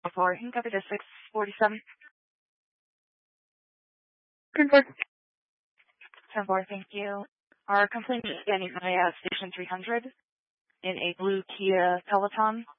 4. You can copy to 647. Confirm. 10-4, thank you. Our complaint is standing by at station 300 in a blue Kia Peloton.